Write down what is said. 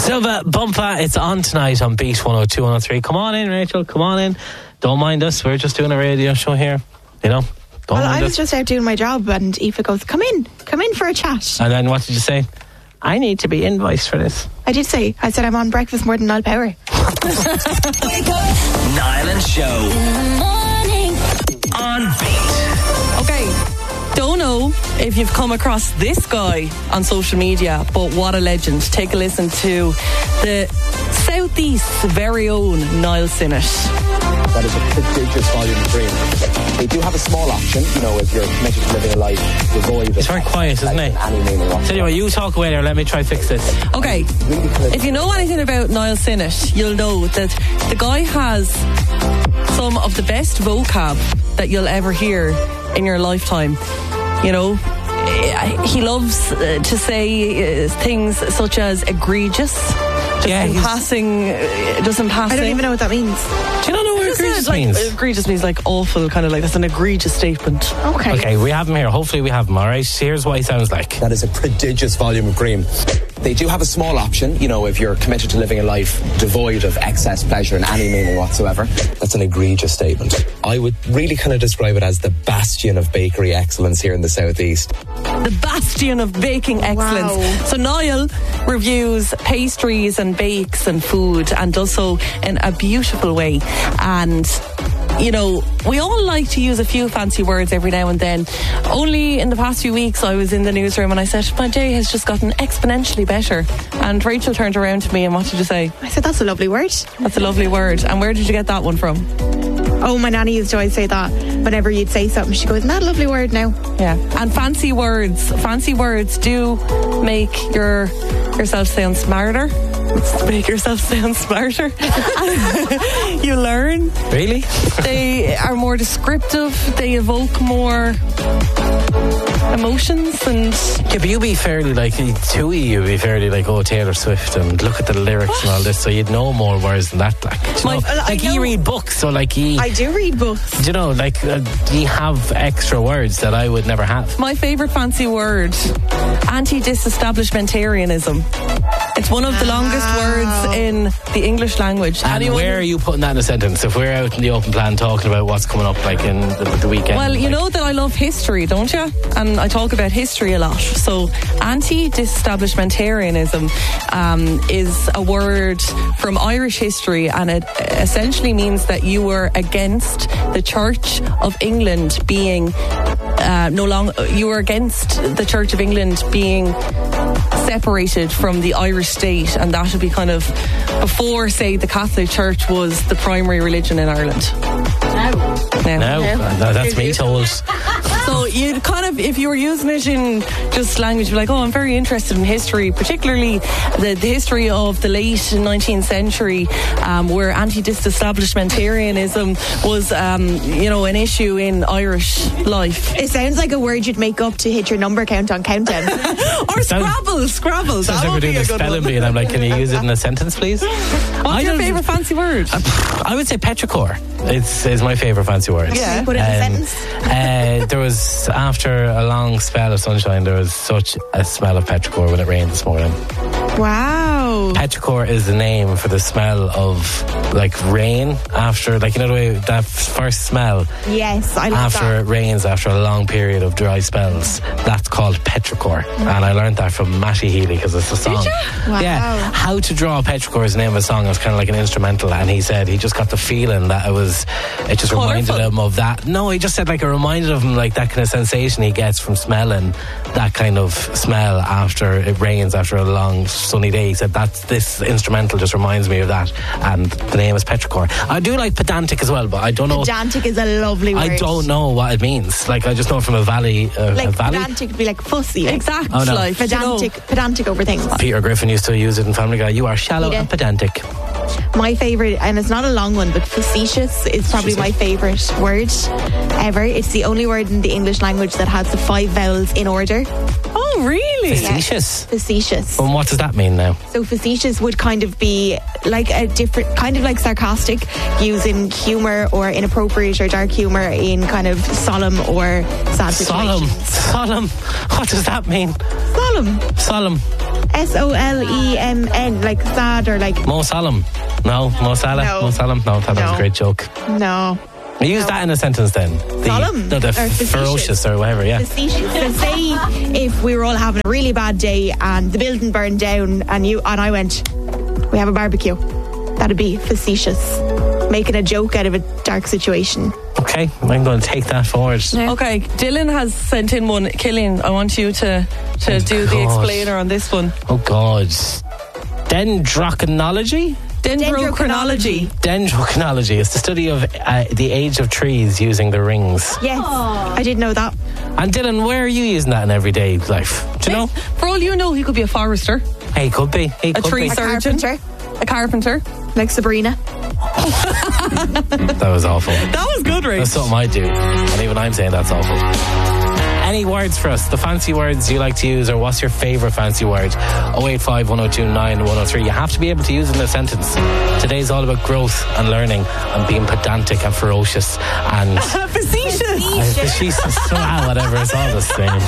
Silva Bumpa, it's on tonight on Beat 102, 103. Come on in, Rachel, come on in. Don't mind us, we're just doing a radio show here, you know. I was just out doing my job and Aoife goes, come in for a chat. And then what did you say? I need to be invoiced for this. I did say, I said I'm on breakfast more than Niall Power. Wake up. Niall and Show. In the morning. On Beat. Okay. Don't know if you've come across this guy on social media, but what a legend. Take a listen to the Southeast's very own Niall Sinnott. That is a prodigious volume of dream. They do have a small option, you know, if you're committed to living a life devoid of... It's very quiet, isn't it? Any meaning whatsoever. Tell you what, you talk away there, let me try fix this. Okay, if you know anything about Niall Sinnott, you'll know that the guy has some of the best vocab that you'll ever hear in your lifetime. You know, he loves to say things such as egregious. Just in passing. I don't even know what that means. Do you not know what egregious means? Egregious means like awful, kind of like that's an egregious statement. Okay, we have him here. Hopefully we have him, alright? Here's what he sounds like. That is a prodigious volume of cream. They do have a small option, you know, if you're committed to living a life devoid of excess pleasure in any meaning whatsoever. That's an egregious statement. I would really kind of describe it as the bastion of bakery excellence here in the Southeast. The bastion of baking excellence. Wow. So Niall reviews pastries and bakes and food and does so in a beautiful way. And you know, we all like to use a few fancy words every now and then. Only in the past few weeks I was in the newsroom and I said, my day has just gotten exponentially better. And Rachel turned around to me and what did you say? I said, that's a lovely word. That's a lovely word. And where did you get that one from? Oh, my nanny used to always say that whenever you'd say something. She goes, isn't that a lovely word now? Yeah. And fancy words do make yourself sound smarter. Make yourself sound smarter. You learn. Really? They are more descriptive. They evoke more emotions and... Yeah, but you'd be fairly like, Tui, you'd be fairly like, oh, Taylor Swift, and look at the lyrics and all this, so you'd know more words than that. Like, you read books, so like I do read books. Do you know, like, you have extra words that I would never have. My favourite fancy word, anti-disestablishmentarianism. It's one of the longest words in the English language. And where are you putting that in a sentence? If we're out in the open plan talking about what's coming up like in the weekend. Well, you know that I love history, don't you? And I talk about history a lot. So anti-disestablishmentarianism is a word from Irish history, and it essentially means that you were against the Church of England being you were against the Church of England being separated from the Irish state, and that would be kind of before, say, the Catholic Church was the primary religion in Ireland. No, that's me told. So you'd kind of, if you were using it in just language, you'd be like, oh, I'm very interested in history, particularly the history of the late 19th century, where anti-disestablishmentarianism was, an issue in Irish life. It sounds like a word you'd make up to hit your number count on Countdown. Or Scrabble. Sounds like we're doing a spelling bee, and I'm like, can you use it in a sentence, please? What's your favourite fancy word? I would say petrichor. It's my favourite fancy word. Yeah. Put it in a sentence. There was, after a long spell of sunshine, there was such a smell of petrichor when it rained this morning. Wow. Petrichor is the name for the smell of like rain after, like, you know the way that first smell. Yes, I love after that. It rains after a long period of dry spells. That's called petrichor, and I learned that from Matty Healy because it's a song. Did you? Wow. Yeah, How to Draw Petrichor is the name of a song. It was kind of like an instrumental, and he said he just got the feeling that it just reminded him of that. No, he just said like it reminded him like that kind of sensation he gets from smelling that kind of smell after it rains after a long sunny day. He said this instrumental just reminds me of that, and the name is petrichor. I do like pedantic as well, but I don't know. Pedantic is a lovely word. I don't know what it means. Like, I just know it from a valley. Like a valley? pedantic would be like fussy. Exactly. Oh, no. Like pedantic over things. Peter Griffin used to use it in Family Guy. You are shallow and pedantic. My favourite, and it's not a long one, but facetious is probably my favourite word ever. It's the only word in the English language that has the 5 vowels in order. Oh, really? Facetious? Yeah. Facetious. And what does that mean now? So facetious would kind of be like a different, kind of like sarcastic, using humour or inappropriate or dark humour in kind of solemn or sad situations. Solemn? What does that mean? Solemn. Solemn, like sad or like... Mo Salam. No, Mo Salah. No. Mo Salam. No, that was a great joke. No. Use that in a sentence then. Solemn? No, the Or ferocious or whatever, yeah. Facetious. So say if we were all having a really bad day and the building burned down and I went, we have a barbecue. That'd be facetious. Making a joke out of a dark situation. Okay, I'm going to take that forward. Yeah. Okay, Dylan has sent in one. Killian, I want you to do the explainer on this one. Oh, God. Dendrochronology? Dendrochronology. Dendrochronology is the study of the age of trees using the rings. Yes, I did know that. And Dylan, where are you using that in everyday life? Do you know? For all you know, he could be a forester, He could be. He could tree be. surgeon, a carpenter. Like Sabrina. That was awful. That was good, right? That's something I do. And even I'm saying that's awful. Any words for us? The fancy words you like to use, or what's your favourite fancy word? 085 102 9103. You have to be able to use it in a sentence. Today's all about growth and learning and being pedantic and ferocious and Facetious. facetious. Whatever, it's all the same.